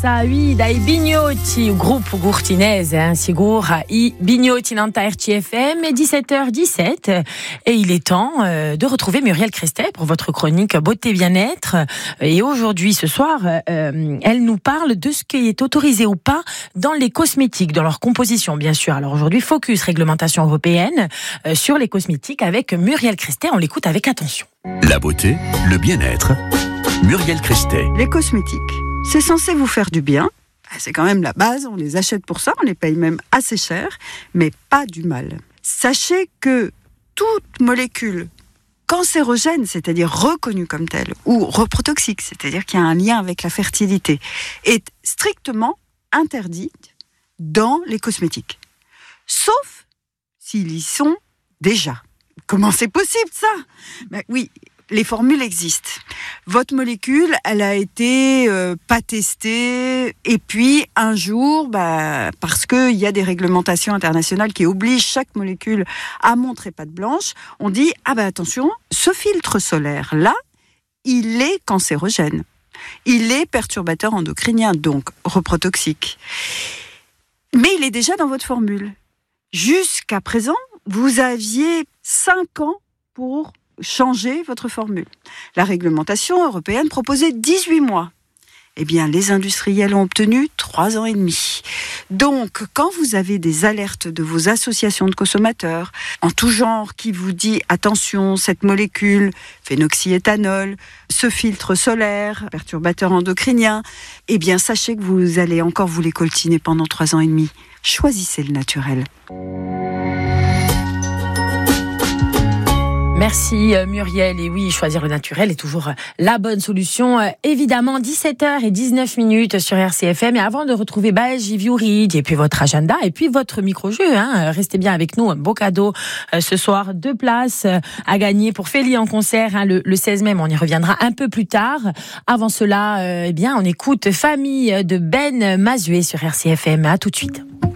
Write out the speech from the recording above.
Oui, dai Bignotti, groupe gurtinese, sicura i Bignotti nanta RCFM, 17h17. Et il est temps de retrouver Muriel Crestet pour votre chronique Beauté Bien-être. Et aujourd'hui, ce soir, elle nous parle de ce qui est autorisé ou pas dans les cosmétiques, dans leur composition, bien sûr. Alors aujourd'hui, focus réglementation européenne sur les cosmétiques avec Muriel Crestet. On l'écoute avec attention. La beauté, le bien-être. Muriel Crestet. Les cosmétiques. C'est censé vous faire du bien, c'est quand même la base, on les achète pour ça, on les paye même assez cher, mais pas du mal. Sachez que toute molécule cancérogène, c'est-à-dire reconnue comme telle, ou reprotoxique, c'est-à-dire qu'il y a un lien avec la fertilité, est strictement interdite dans les cosmétiques. Sauf s'ils y sont déjà. Comment c'est possible ça ? Ben oui, les formules existent. Votre molécule, elle a été pas testée, et puis un jour, parce qu'il y a des réglementations internationales qui obligent chaque molécule à montrer patte blanche, on dit attention, ce filtre solaire là, il est cancérogène, il est perturbateur endocrinien, donc reprotoxique, mais il est déjà dans votre formule. Jusqu'à présent, vous aviez 5 ans pour changer votre formule. La réglementation européenne proposait 18 mois. Eh bien, les industriels ont obtenu 3 ans et demi. Donc, quand vous avez des alertes de vos associations de consommateurs, en tout genre, qui vous dit, attention, cette molécule, phénoxyéthanol, ce filtre solaire, perturbateur endocrinien, eh bien, sachez que vous allez encore vous les coltiner pendant 3 ans et demi. Choisissez le naturel. Merci Muriel. Et oui, choisir le naturel est toujours la bonne solution. Évidemment, 17h19 sur RCFM. Et avant de retrouver Viurid, et puis votre agenda, et puis votre micro-jeu, restez bien avec nous. Un beau cadeau ce soir. 2 places à gagner pour Félie en concert le 16 mai. On y reviendra un peu plus tard. Avant cela, on écoute Famille de Ben Mazué sur RCFM. À tout de suite.